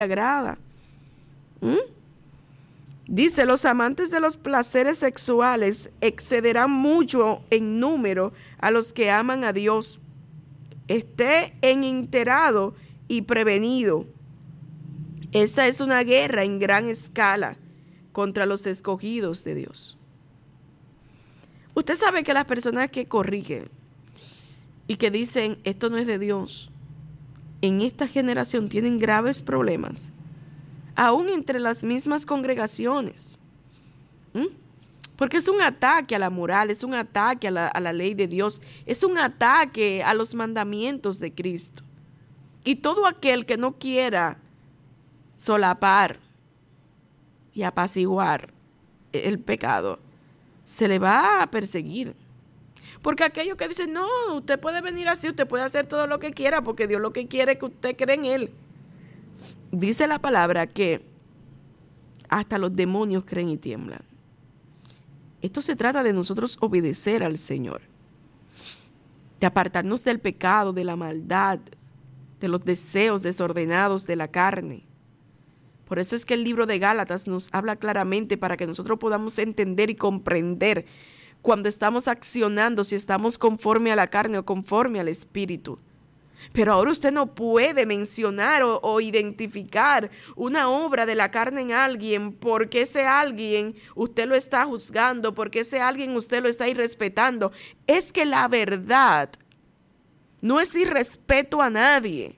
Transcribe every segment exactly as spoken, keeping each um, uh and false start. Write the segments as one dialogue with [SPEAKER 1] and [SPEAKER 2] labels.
[SPEAKER 1] agrada. ¿Mm? Dice, los amantes de los placeres sexuales excederán mucho en número a los que aman a Dios. Esté en enterado y prevenido. Esta es una guerra en gran escala contra los escogidos de Dios. Usted sabe que las personas que corrigen y que dicen esto no es de Dios, en esta generación tienen graves problemas, aún entre las mismas congregaciones. ¿Mm? Porque es un ataque a la moral, es un ataque a la, a la ley de Dios, es un ataque a los mandamientos de Cristo. Y todo aquel que no quiera solapar y apaciguar el pecado, se le va a perseguir. Porque aquellos que dicen, no, usted puede venir así, usted puede hacer todo lo que quiera, porque Dios lo que quiere es que usted cree en Él. Dice la palabra que hasta los demonios creen y tiemblan. Esto se trata de nosotros obedecer al Señor, de apartarnos del pecado, de la maldad, de los deseos desordenados de la carne. Por eso es que el libro de Gálatas nos habla claramente para que nosotros podamos entender y comprender cuando estamos accionando, si estamos conforme a la carne o conforme al Espíritu. Pero ahora usted no puede mencionar o, o identificar una obra de la carne en alguien porque ese alguien usted lo está juzgando, porque ese alguien usted lo está irrespetando. Es que la verdad no es irrespeto a nadie.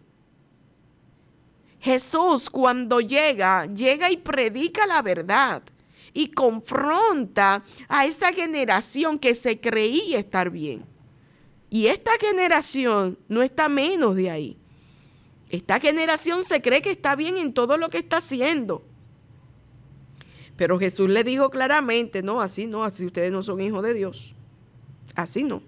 [SPEAKER 1] Jesús cuando llega, llega y predica la verdad y confronta a esa generación que se creía estar bien. Y esta generación no está menos de ahí. Esta generación se cree que está bien en todo lo que está haciendo. Pero Jesús le dijo claramente, no, así no, así ustedes no son hijos de Dios. Así no.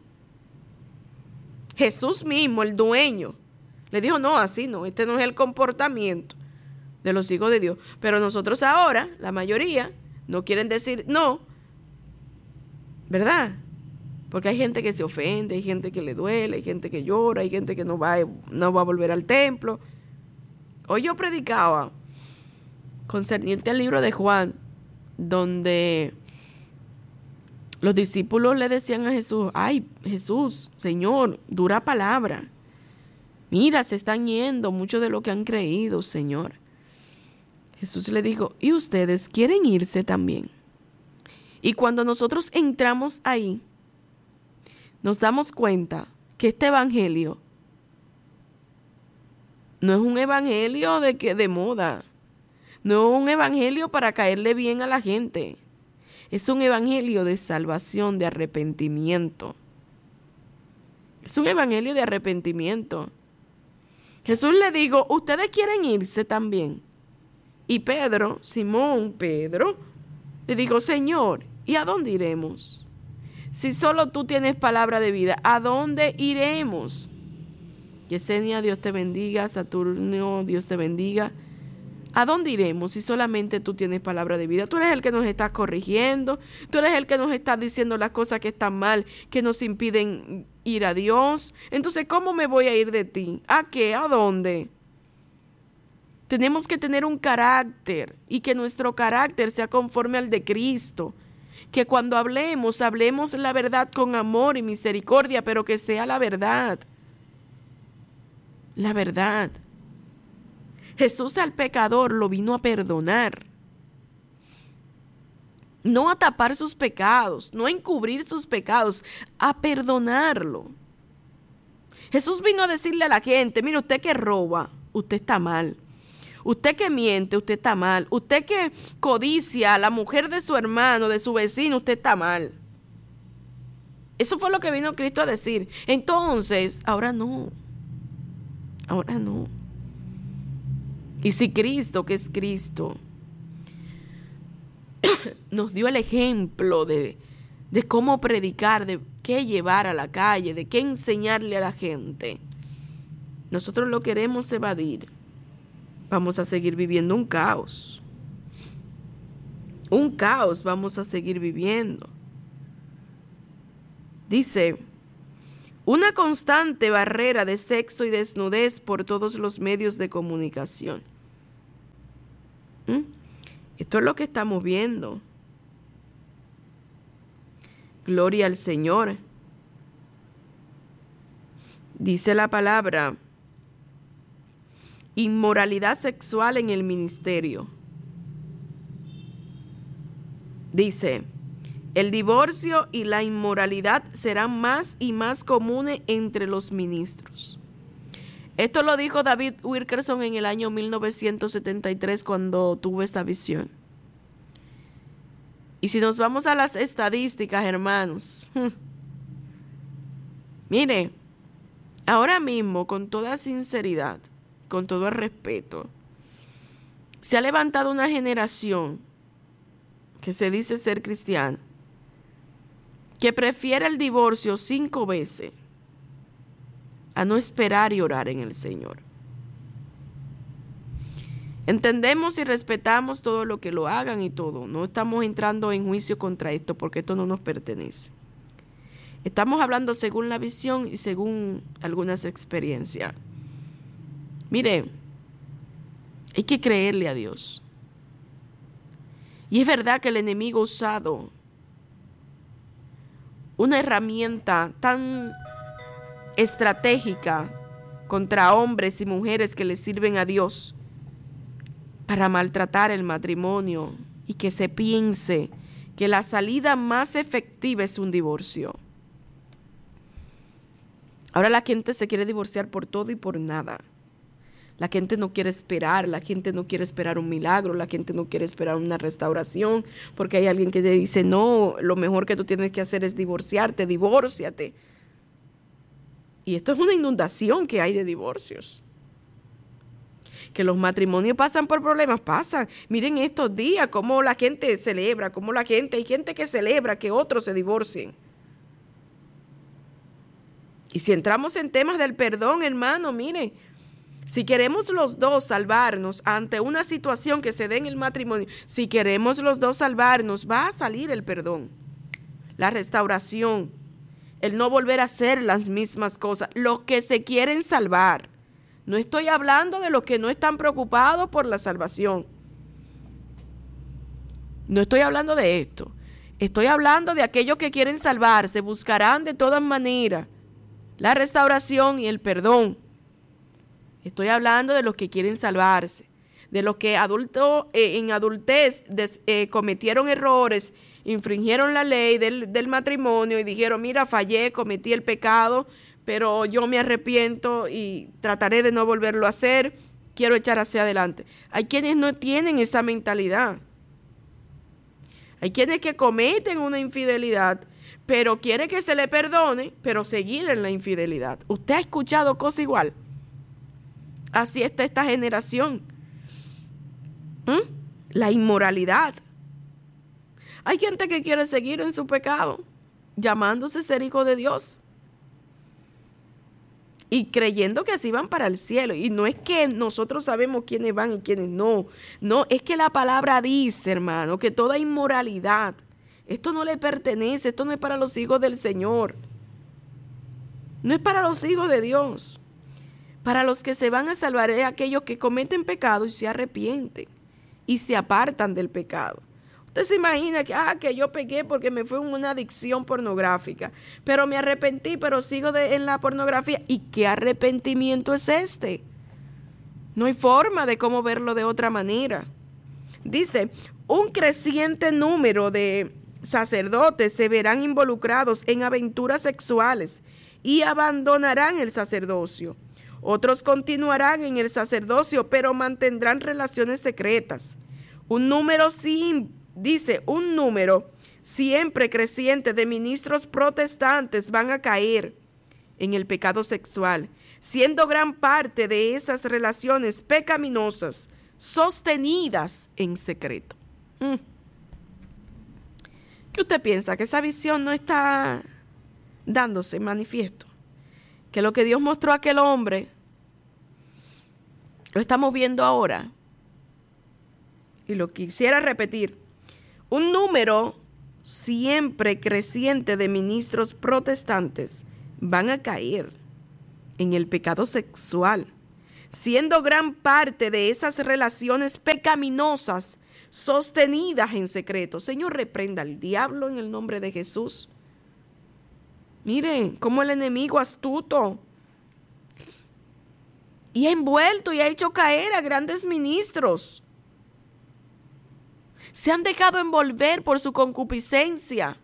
[SPEAKER 1] Jesús mismo, el dueño, le dijo, no, así no, este no es el comportamiento de los hijos de Dios. Pero nosotros ahora, la mayoría, no quieren decir no, ¿verdad? Porque hay gente que se ofende, hay gente que le duele, hay gente que llora, hay gente que no va, no va a volver al templo. Hoy yo predicaba concerniente al libro de Juan, donde los discípulos le decían a Jesús, ay, Jesús, Señor, dura palabra. Mira, se están yendo muchos de lo que han creído, Señor. Jesús le dijo, ¿y ustedes quieren irse también? Y cuando nosotros entramos ahí, nos damos cuenta que este evangelio no es un evangelio de, que, de moda, no es un evangelio para caerle bien a la gente, es un evangelio de salvación, de arrepentimiento. Es un evangelio de arrepentimiento. Jesús le dijo, ¿ustedes quieren irse también? Y Pedro, Simón Pedro, le dijo, Señor, ¿y a dónde iremos? Si solo tú tienes palabra de vida, ¿a dónde iremos? Yesenia, Dios te bendiga. Saturnio, Dios te bendiga. ¿A dónde iremos si solamente tú tienes palabra de vida? Tú eres el que nos está corrigiendo. Tú eres el que nos está diciendo las cosas que están mal, que nos impiden ir a Dios. Entonces, ¿cómo me voy a ir de ti? ¿A qué? ¿A dónde? Tenemos que tener un carácter y que nuestro carácter sea conforme al de Cristo. Que cuando hablemos, hablemos la verdad con amor y misericordia, pero que sea la verdad. La verdad. Jesús al pecador lo vino a perdonar. No a tapar sus pecados, no a encubrir sus pecados, a perdonarlo. Jesús vino a decirle a la gente, mire, usted que roba, usted está mal. Usted que miente, usted está mal. Usted que codicia a la mujer de su hermano, de su vecino, usted está mal. Eso fue lo que vino Cristo a decir. Entonces, ahora no. Ahora no. Y si Cristo, que es Cristo, nos dio el ejemplo de, de cómo predicar, de qué llevar a la calle, de qué enseñarle a la gente, nosotros lo queremos evadir. Vamos a seguir viviendo un caos. Un caos vamos a seguir viviendo. Dice, una constante barrera de sexo y desnudez por todos los medios de comunicación. Esto es lo que estamos viendo. Gloria al Señor. Dice la palabra, inmoralidad sexual en el ministerio. Dice, el divorcio y la inmoralidad serán más y más comunes entre los ministros. Esto lo dijo David Wilkerson en el año mil novecientos setenta y tres cuando tuvo esta visión. Y si nos vamos a las estadísticas, hermanos, mire, ahora mismo, con toda sinceridad, con todo el respeto, se ha levantado una generación que se dice ser cristiana, que prefiere el divorcio cinco veces a no esperar y orar en el Señor. Entendemos y respetamos todo lo que lo hagan y todo. No estamos entrando en juicio contra esto porque esto no nos pertenece. Estamos hablando según la visión y según algunas experiencias. Mire, hay que creerle a Dios. Y es verdad que el enemigo ha usado una herramienta tan estratégica contra hombres y mujeres que le sirven a Dios para maltratar el matrimonio y que se piense que la salida más efectiva es un divorcio. Ahora la gente se quiere divorciar por todo y por nada. La gente no quiere esperar, la gente no quiere esperar un milagro, la gente no quiere esperar una restauración, porque hay alguien que te dice, no, lo mejor que tú tienes que hacer es divorciarte, divórciate. Y esto es una inundación que hay de divorcios. Que los matrimonios pasan por problemas, pasan. Miren estos días cómo la gente celebra, cómo la gente, hay gente que celebra que otros se divorcien. Y si entramos en temas del perdón, hermano, miren, si queremos los dos salvarnos ante una situación que se dé en el matrimonio, si queremos los dos salvarnos, va a salir el perdón, la restauración, el no volver a hacer las mismas cosas, los que se quieren salvar. No estoy hablando de los que no están preocupados por la salvación. No estoy hablando de esto. Estoy hablando de aquellos que quieren salvarse, buscarán de todas maneras la restauración y el perdón. Estoy hablando de los que quieren salvarse, de los que adulto, eh, en adultez des, eh, cometieron errores, infringieron la ley del, del matrimonio y dijeron, mira, fallé, cometí el pecado, pero yo me arrepiento y trataré de no volverlo a hacer, quiero echar hacia adelante. Hay quienes no tienen esa mentalidad. Hay quienes que cometen una infidelidad, pero quiere que se le perdone, pero seguir en la infidelidad. ¿Usted ha escuchado cosa igual? Así está esta generación. ¿Mm? La inmoralidad. Hay gente que quiere seguir en su pecado, llamándose ser hijo de Dios y creyendo que así van para el cielo. Y no es que nosotros sabemos quiénes van y quiénes no. No, es que la palabra dice, hermano, que toda inmoralidad, esto no le pertenece, esto no es para los hijos del Señor. No es para los hijos de Dios. Para los que se van a salvar es aquellos que cometen pecado y se arrepienten y se apartan del pecado. Usted se imagina que, ah, que yo pequé porque me fue una adicción pornográfica, pero me arrepentí, pero sigo de, en la pornografía. ¿Y qué arrepentimiento es este? No hay forma de cómo verlo de otra manera. Dice, un creciente número de sacerdotes se verán involucrados en aventuras sexuales y abandonarán el sacerdocio. Otros continuarán en el sacerdocio, pero mantendrán relaciones secretas. Un número sin Dice, un número siempre creciente de ministros protestantes van a caer en el pecado sexual, siendo gran parte de esas relaciones pecaminosas sostenidas en secreto. Mm. ¿Qué usted piensa? ¿Que esa visión no está dándose manifiesto? Que lo que Dios mostró a aquel hombre lo estamos viendo ahora. Y lo quisiera repetir. Un número siempre creciente de ministros protestantes van a caer en el pecado sexual, siendo gran parte de esas relaciones pecaminosas sostenidas en secreto. Señor, reprenda al diablo en el nombre de Jesús. Miren cómo el enemigo astuto y ha envuelto y ha hecho caer a grandes ministros. Se han dejado envolver por su concupiscencia.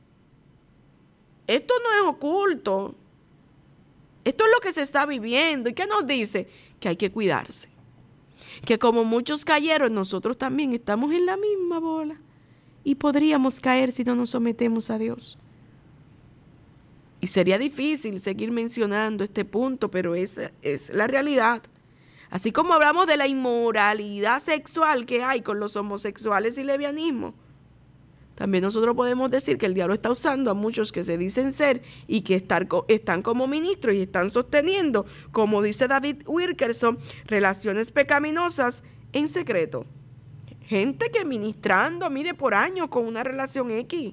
[SPEAKER 1] Esto no es oculto. Esto es lo que se está viviendo. ¿Y qué nos dice? Que hay que cuidarse. Que como muchos cayeron, nosotros también estamos en la misma bola. Y podríamos caer si no nos sometemos a Dios. Y sería difícil seguir mencionando este punto, pero esa es la realidad. Así como hablamos de la inmoralidad sexual que hay con los homosexuales y lesbianismo, también nosotros podemos decir que el diablo está usando a muchos que se dicen ser y que estar, están como ministros y están sosteniendo, como dice David Wilkerson, relaciones pecaminosas en secreto. Gente que ministrando, mire, por años con una relación X.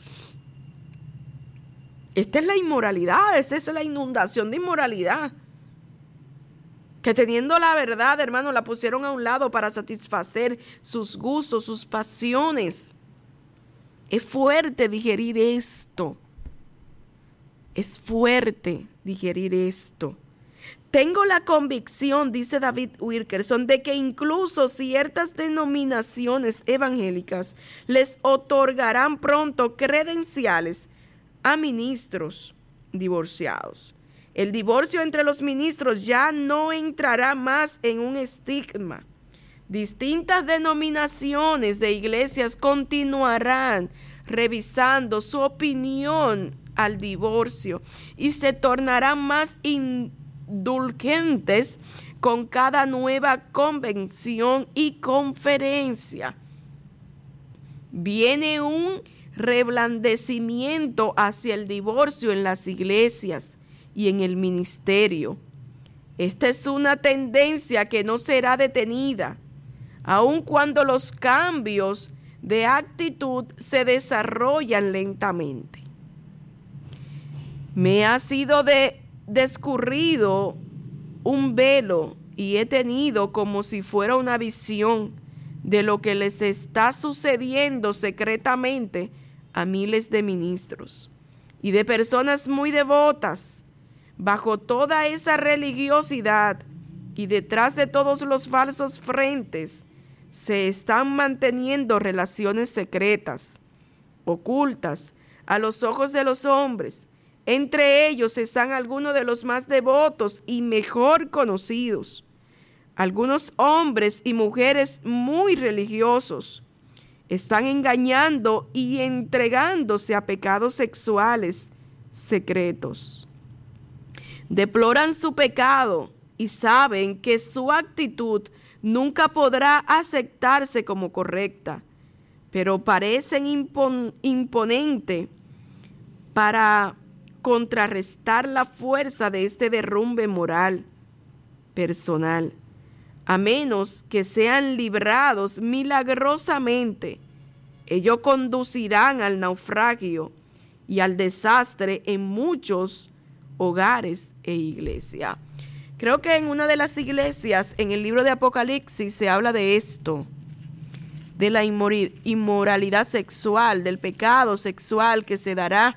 [SPEAKER 1] Esta es la inmoralidad, esta es la inundación de inmoralidad. Que teniendo la verdad, hermano, la pusieron a un lado para satisfacer sus gustos, sus pasiones. Es fuerte digerir esto. Es fuerte digerir esto. Tengo la convicción, dice David Wilkerson, de que incluso ciertas denominaciones evangélicas les otorgarán pronto credenciales a ministros divorciados. El divorcio entre los ministros ya no entrará más en un estigma. Distintas denominaciones de iglesias continuarán revisando su opinión al divorcio y se tornarán más indulgentes con cada nueva convención y conferencia. Viene un reblandecimiento hacia el divorcio en las iglesias y en el ministerio. Esta es una tendencia que no será detenida, aun cuando los cambios de actitud se desarrollan lentamente. Me ha sido de, descurrido un velo y he tenido como si fuera una visión de lo que les está sucediendo secretamente a miles de ministros y de personas muy devotas bajo toda esa religiosidad, y detrás de todos los falsos frentes se están manteniendo relaciones secretas, ocultas a los ojos de los hombres. Entre ellos están algunos de los más devotos y mejor conocidos, algunos hombres y mujeres muy religiosos. Están engañando y entregándose a pecados sexuales secretos. Deploran su pecado y saben que su actitud nunca podrá aceptarse como correcta, pero parecen impon- imponente para contrarrestar la fuerza de este derrumbe moral personal. A menos que sean librados milagrosamente, ellos conducirán al naufragio y al desastre en muchos hogares e iglesias. Creo que en una de las iglesias, en el libro de Apocalipsis, se habla de esto, de la inmoralidad sexual, del pecado sexual que se dará.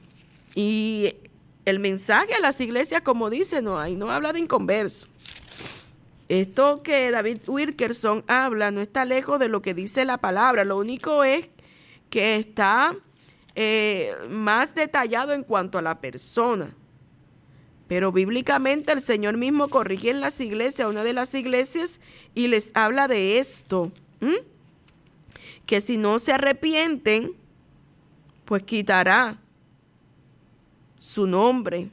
[SPEAKER 1] Y el mensaje a las iglesias, como dice, no hay, no habla de inconverso. Esto que David Wilkerson habla no está lejos de lo que dice la palabra. Lo único es que está eh, más detallado en cuanto a la persona. Pero bíblicamente el Señor mismo corrige en las iglesias, una de las iglesias, y les habla de esto. ¿Mm? Que si no se arrepienten, pues quitará su nombre.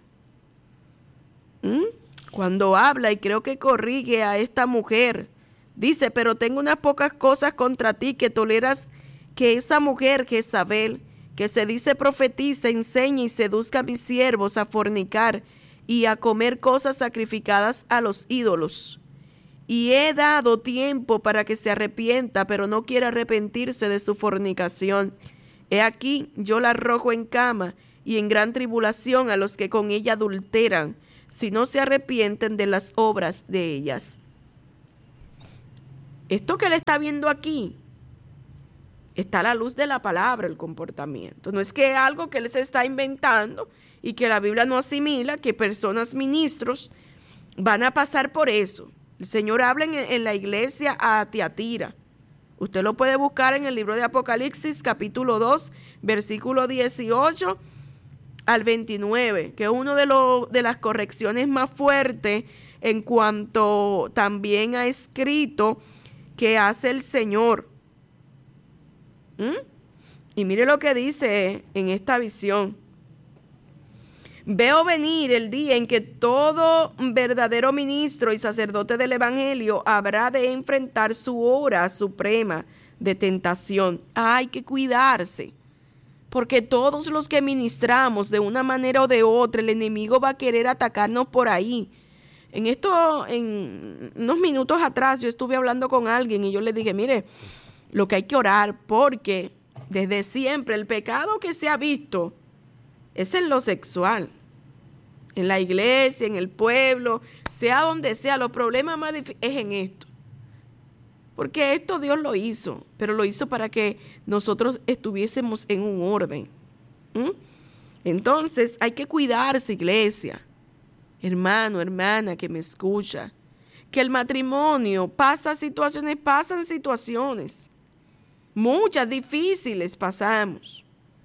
[SPEAKER 1] ¿Mm? Cuando habla, y creo que corrige a esta mujer, dice: pero tengo unas pocas cosas contra ti, que toleras que esa mujer, Jezabel, que se dice profetiza, enseña y seduzca a mis siervos a fornicar y a comer cosas sacrificadas a los ídolos. Y he dado tiempo para que se arrepienta, pero no quiere arrepentirse de su fornicación. He aquí, yo la arrojo en cama y en gran tribulación a los que con ella adulteran, si no se arrepienten de las obras de ellas. Esto que le está viendo aquí Está a la luz de la palabra el comportamiento. No es que es algo que él se está inventando y que la Biblia no asimila, que personas ministros van a pasar por eso. El Señor habla en, en la iglesia a Tiatira. Usted lo puede buscar en el libro de Apocalipsis, capítulo dos, versículo dieciocho al veintinueve, que es una de, lo, de las correcciones más fuertes en cuanto también ha escrito que hace el Señor. ¿Mm? Y mire lo que dice en esta visión. Veo venir el día en que todo verdadero ministro y sacerdote del evangelio habrá de enfrentar su hora suprema de tentación. Hay que cuidarse, porque todos los que ministramos de una manera o de otra, el enemigo va a querer atacarnos por ahí. En esto, en unos minutos atrás, yo estuve hablando con alguien y yo le dije, mire, lo que hay que orar, porque desde siempre el pecado que se ha visto es en lo sexual. En la iglesia, en el pueblo, sea donde sea, los problemas más difíciles es en esto. Porque esto Dios lo hizo, pero lo hizo para que nosotros estuviésemos en un orden. ¿Mm? Entonces hay que cuidarse, iglesia, hermano, hermana que me escucha, que el matrimonio pasa situaciones, pasan situaciones, muchas difíciles pasamos.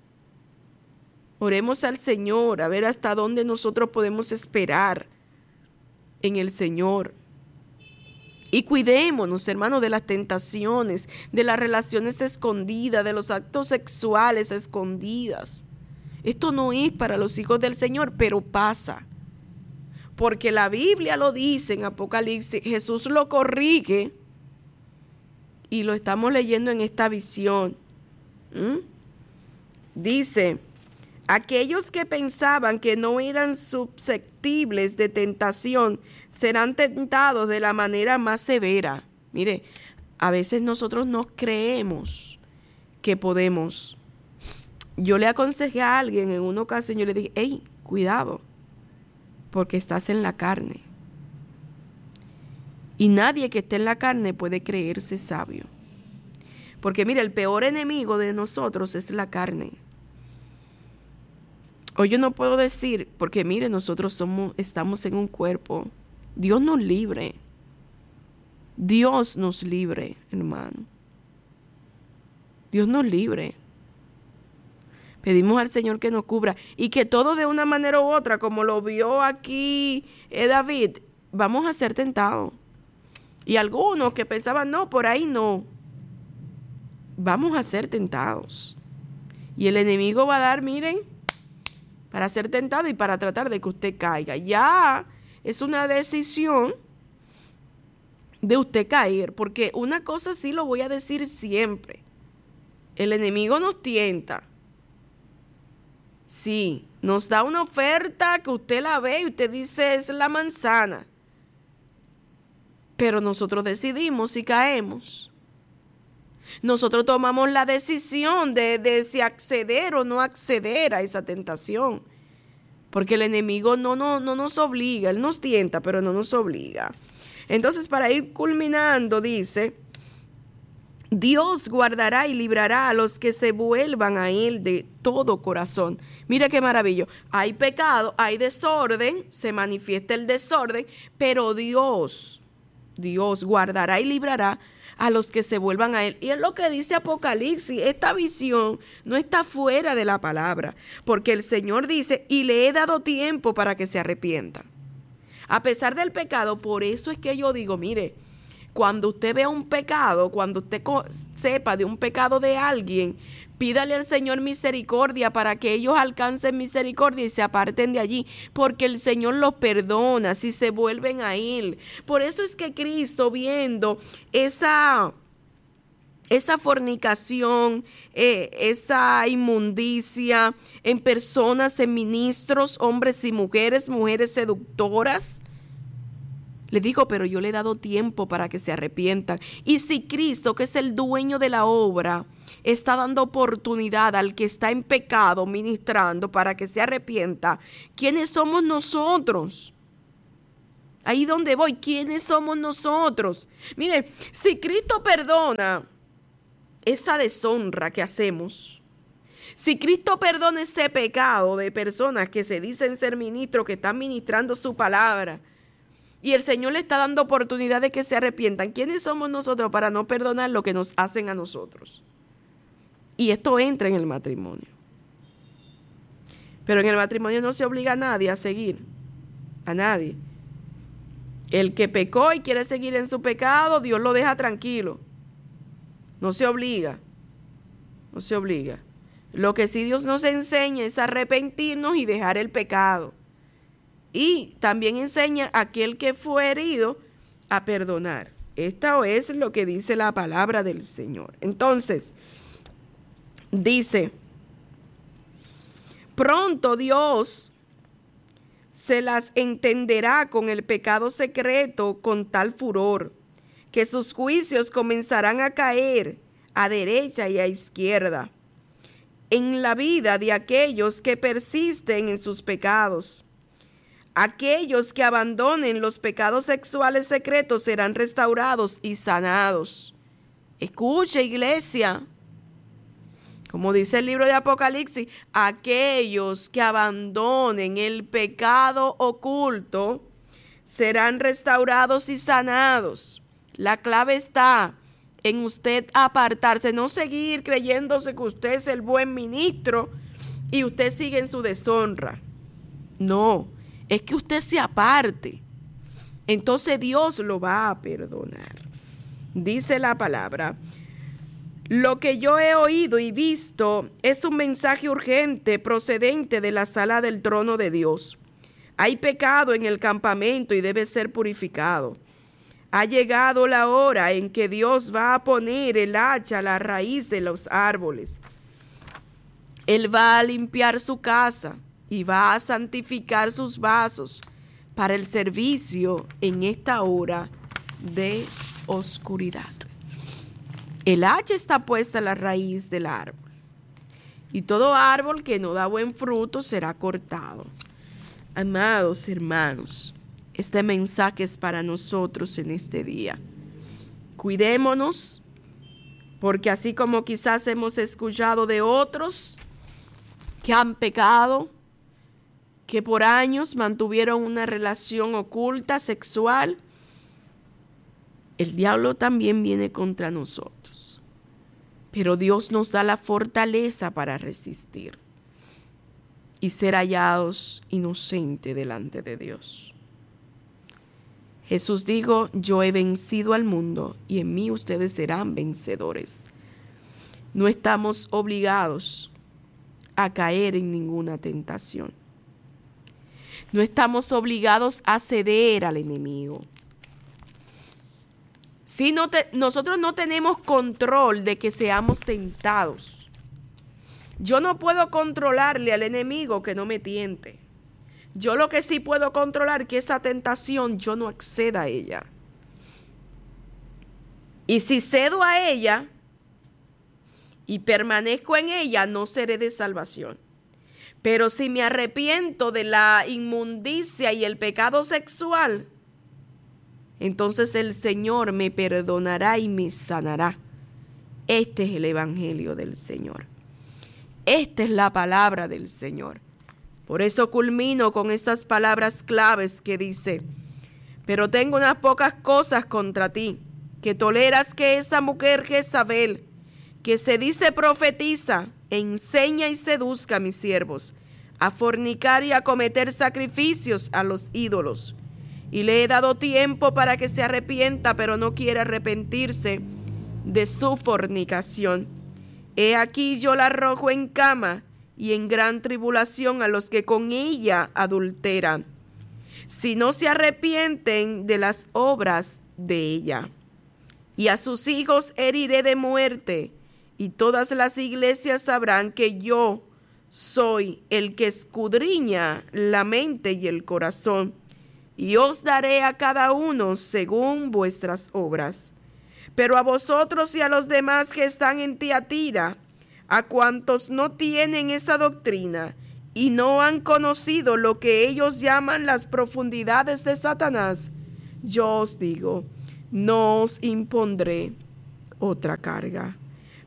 [SPEAKER 1] Oremos al Señor a ver hasta dónde nosotros podemos esperar en el Señor. Y cuidémonos, hermanos, de las tentaciones, de las relaciones escondidas, de los actos sexuales escondidas. Esto no es para los hijos del Señor, pero pasa. Porque la Biblia lo dice en Apocalipsis, Jesús lo corrige y lo estamos leyendo en esta visión. ¿Mm? Dice, aquellos que pensaban que no eran susceptibles de tentación serán tentados de la manera más severa. Mire, a veces nosotros no creemos que podemos. Yo le aconsejé a alguien en una ocasión, yo le dije, hey, cuidado, porque estás en la carne. Y nadie que esté en la carne puede creerse sabio. Porque mire, el peor enemigo de nosotros es la carne. Hoy yo no puedo decir, porque mire, nosotros somos, estamos en un cuerpo. Dios nos libre. Dios nos libre, hermano. Dios nos libre. Pedimos al Señor que nos cubra y que todo de una manera u otra, como lo vio aquí eh, David, vamos a ser tentados. Y algunos que pensaban, no, por ahí no. Vamos a ser tentados. Y el enemigo va a dar, miren, para ser tentado y para tratar de que usted caiga. Ya es una decisión de usted caer, porque una cosa sí lo voy a decir siempre. El enemigo nos tienta. Sí, nos da una oferta que usted la ve y usted dice es la manzana. Pero nosotros decidimos si caemos. Nosotros tomamos la decisión de, de si acceder o no acceder a esa tentación. Porque el enemigo no, no, no nos obliga, él nos tienta, pero no nos obliga. Entonces, para ir culminando, dice, Dios guardará y librará a los que se vuelvan a Él de todo corazón. Mira qué maravilloso. Hay pecado, hay desorden, se manifiesta el desorden, pero Dios, Dios guardará y librará a los que se vuelvan a Él. Y es lo que dice Apocalipsis. Esta visión no está fuera de la palabra, porque el Señor dice, y le he dado tiempo para que se arrepienta. A pesar del pecado, por eso es que yo digo, mire, cuando usted vea un pecado, cuando usted sepa de un pecado de alguien, pídale al Señor misericordia para que ellos alcancen misericordia y se aparten de allí, porque el Señor los perdona si se vuelven a Él. Por eso es que Cristo, viendo esa, esa fornicación, eh, esa inmundicia en personas, en ministros, hombres y mujeres, mujeres seductoras, le dijo, pero yo le he dado tiempo para que se arrepientan. Y si Cristo, que es el dueño de la obra, está dando oportunidad al que está en pecado, ministrando para que se arrepienta, ¿quiénes somos nosotros? Ahí donde voy, ¿quiénes somos nosotros? Mire, si Cristo perdona esa deshonra que hacemos, si Cristo perdona ese pecado de personas que se dicen ser ministros, que están ministrando su palabra, y el Señor le está dando oportunidad de que se arrepientan, ¿quiénes somos nosotros para no perdonar lo que nos hacen a nosotros? Y esto entra en el matrimonio. Pero en el matrimonio no se obliga a nadie a seguir, a nadie. El que pecó y quiere seguir en su pecado, Dios lo deja tranquilo. No se obliga, no se obliga. Lo que sí Dios nos enseña es arrepentirnos y dejar el pecado. Y también enseña a aquel que fue herido a perdonar. Esto es lo que dice la palabra del Señor. Entonces, dice, pronto Dios se las entenderá con el pecado secreto con tal furor, que sus juicios comenzarán a caer a derecha y a izquierda en la vida de aquellos que persisten en sus pecados. Aquellos que abandonen los pecados sexuales secretos serán restaurados y sanados. Escuche, iglesia, como dice el libro de Apocalipsis, aquellos que abandonen el pecado oculto serán restaurados y sanados. La clave está en usted apartarse, no seguir creyéndose que usted es el buen ministro y usted sigue en su deshonra. No, es que usted se aparte. Entonces Dios lo va a perdonar. Dice la palabra, lo que yo he oído y visto es un mensaje urgente procedente de la sala del trono de Dios. Hay pecado en el campamento y debe ser purificado. Ha llegado la hora en que Dios va a poner el hacha a la raíz de los árboles. Él va a limpiar su casa y va a santificar sus vasos para el servicio en esta hora de oscuridad. El hacha está puesta a la raíz del árbol, y todo árbol que no da buen fruto será cortado. Amados hermanos, este mensaje es para nosotros en este día. Cuidémonos, porque así como quizás hemos escuchado de otros que han pecado, que por años mantuvieron una relación oculta, sexual, el diablo también viene contra nosotros. Pero Dios nos da la fortaleza para resistir y ser hallados inocentes delante de Dios. Jesús dijo, yo he vencido al mundo y en mí ustedes serán vencedores. No estamos obligados a caer en ninguna tentación. No estamos obligados a ceder al enemigo. Si no te, nosotros no tenemos control de que seamos tentados. Yo no puedo controlarle al enemigo que no me tiente. Yo lo que sí puedo controlar es que esa tentación yo no acceda a ella. Y si cedo a ella y permanezco en ella, no seré de salvación. Pero si me arrepiento de la inmundicia y el pecado sexual, entonces el Señor me perdonará y me sanará. Este es el evangelio del Señor. Esta es la palabra del Señor. Por eso culmino con estas palabras claves que dice, pero tengo unas pocas cosas contra ti, que toleras que esa mujer Jezabel, que se dice profetiza, enseña y seduzca a mis siervos, a fornicar y a cometer sacrificios a los ídolos. Y le he dado tiempo para que se arrepienta, pero no quiere arrepentirse de su fornicación. He aquí yo la arrojo en cama y en gran tribulación a los que con ella adulteran, si no se arrepienten de las obras de ella. Y a sus hijos heriré de muerte, y todas las iglesias sabrán que yo soy el que escudriña la mente y el corazón, y os daré a cada uno según vuestras obras. Pero a vosotros y a los demás que están en Tiatira, a cuantos no tienen esa doctrina y no han conocido lo que ellos llaman las profundidades de Satanás, yo os digo, no os impondré otra carga.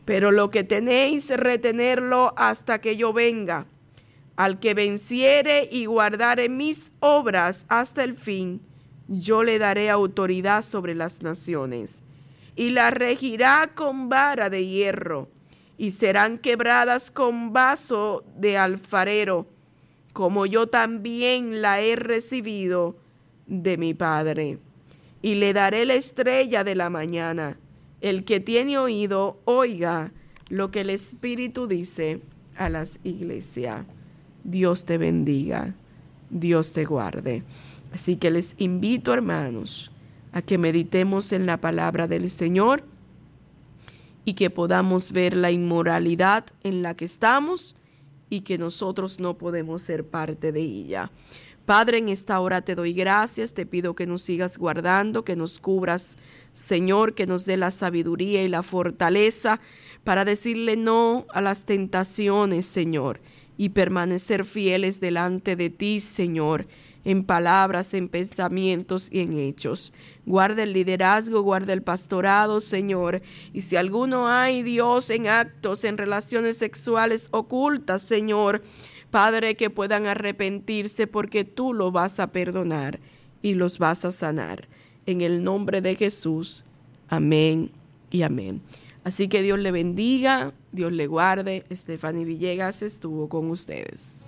[SPEAKER 1] Pero lo que tenéis, retenerlo hasta que yo venga. Al que venciere y guardare mis obras hasta el fin, yo le daré autoridad sobre las naciones, y la regirá con vara de hierro, y serán quebradas con vaso de alfarero, como yo también la he recibido de mi Padre. Y le daré la estrella de la mañana. El que tiene oído, oiga lo que el Espíritu dice a las iglesias. Dios te bendiga, Dios te guarde. Así que les invito, hermanos, a que meditemos en la palabra del Señor y que podamos ver la inmoralidad en la que estamos y que nosotros no podemos ser parte de ella. Padre, en esta hora te doy gracias, te pido que nos sigas guardando, que nos cubras, Señor, que nos dé la sabiduría y la fortaleza para decirle no a las tentaciones, Señor, y permanecer fieles delante de ti, Señor, en palabras, en pensamientos y en hechos. Guarda el liderazgo, guarda el pastorado, Señor. Y si alguno hay, Dios, en actos, en relaciones sexuales ocultas, Señor, Padre, que puedan arrepentirse porque tú lo vas a perdonar y los vas a sanar. En el nombre de Jesús. Amén y amén. Así que Dios le bendiga, Dios le guarde. Stephanie Villegas estuvo con ustedes.